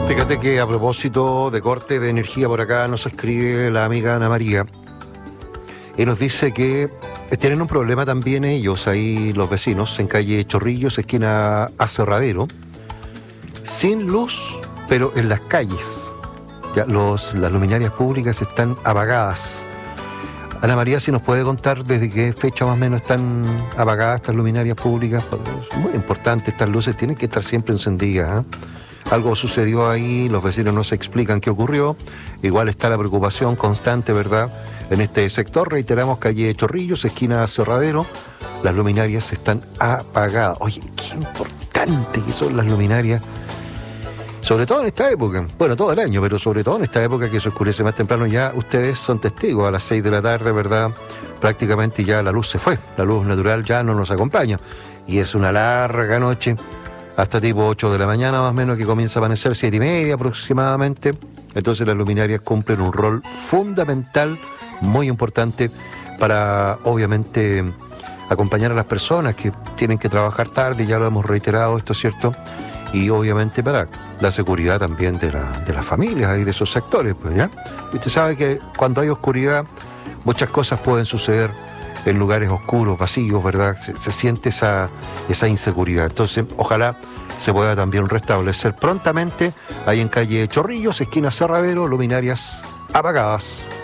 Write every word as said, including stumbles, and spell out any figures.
Fíjate que a propósito de corte de energía por acá nos escribe la amiga Ana María y nos dice que tienen un problema también ellos, ahí los vecinos, en calle Chorrillos, esquina Aserradero, sin luz, pero en las calles. Ya los, las luminarias públicas están apagadas. Ana María, si nos puede contar desde qué fecha más o menos están apagadas estas luminarias públicas. Es muy importante, estas luces tienen que estar siempre encendidas, ¿eh? Algo sucedió ahí, los vecinos no se explican qué ocurrió. Igual está la preocupación constante, ¿verdad? En este sector, reiteramos, calle Chorrillos, esquina Cerradero, las luminarias están apagadas. Oye, qué importante que son las luminarias, sobre todo en esta época, bueno, todo el año, pero sobre todo en esta época que se oscurece más temprano. Ya ustedes son testigos, a las seis de la tarde, ¿verdad? Prácticamente ya la luz se fue, la luz natural ya no nos acompaña. Y es una larga noche, hasta tipo ocho de la mañana más o menos, que comienza a amanecer, siete y media aproximadamente. Entonces las luminarias cumplen un rol fundamental, muy importante, para obviamente acompañar a las personas que tienen que trabajar tarde, ya lo hemos reiterado, esto es cierto, y obviamente para la seguridad también de, la, de las familias y de esos sectores, pues, ¿ya? Y usted sabe que cuando hay oscuridad, muchas cosas pueden suceder en lugares oscuros, vacíos, ¿verdad? Se, se siente esa, esa inseguridad. Entonces, ojalá se pueda también restablecer prontamente ahí en calle Chorrillos, esquina Cerradero, luminarias apagadas.